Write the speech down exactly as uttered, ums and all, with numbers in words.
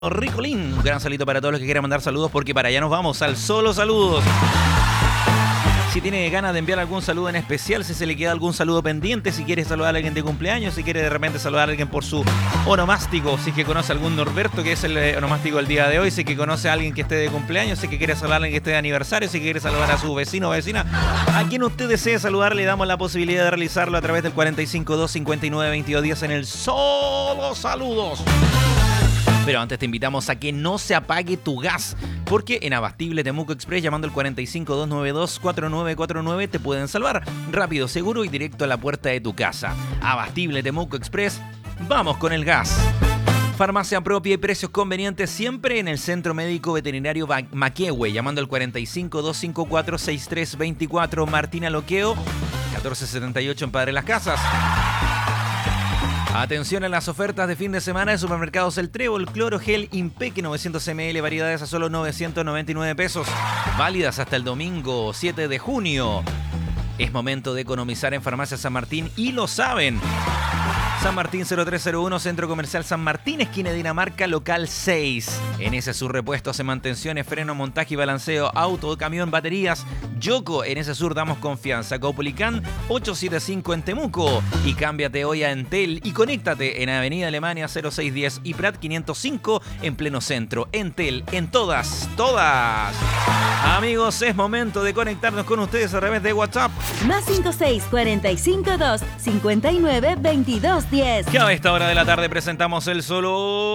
Ricolín. Un gran salito para todos los que quieran mandar saludos, porque para allá nos vamos, al solo saludos. Si tiene ganas de enviar algún saludo en especial, si se le queda algún saludo pendiente, si quiere saludar a alguien de cumpleaños, si quiere de repente saludar a alguien por su onomástico, si es que conoce a algún Norberto, que es el onomástico del día de hoy, si es que conoce a alguien que esté de cumpleaños, si es que quiere saludar a alguien que esté de aniversario, si quiere saludar a su vecino o vecina, a quien usted desee saludar, le damos la posibilidad de realizarlo a través del cuarenta y cinco, dos cincuenta y nueve, veintidós diez en el Solo Saludos. Pero antes te invitamos a que no se apague tu gas, porque en Abastible Temuco Express, llamando al cuarenta y cinco, dos noventa y dos, cuarenta y nueve cuarenta y nueve, te pueden salvar rápido, seguro y directo a la puerta de tu casa. Abastible Temuco Express, vamos con el gas. Farmacia propia y precios convenientes siempre en el Centro Médico Veterinario Maquehue, llamando al cuarenta y cinco, dos cincuenta y cuatro, sesenta y tres veinticuatro, Martina Loqueo, catorce setenta y ocho en Padre Las Casas. Atención a las ofertas de fin de semana de Supermercados El Trébol, Cloro Gel Impeque novecientos mililitros, variedades a solo novecientos noventa y nueve pesos, válidas hasta el domingo siete de junio. Es momento de economizar en Farmacia San Martín y lo saben. San Martín cero tres cero uno, Centro Comercial San Martín, esquina Dinamarca, local seis. En ese sur repuestos en mantenciones, freno, montaje y balanceo, auto, camión, baterías. Yoco, en ese sur damos confianza. Caupolicán ochocientos setenta y cinco en Temuco. Y cámbiate hoy a Entel y conéctate en Avenida Alemania cero seis diez y Prat quinientos cinco en pleno centro. Entel, en todas, todas. Amigos, es momento de conectarnos con ustedes a través de WhatsApp. Más cinco seis, cuarenta y cinco, dos, cincuenta y nueve, veintidós diez. Que a esta hora de la tarde presentamos el Solo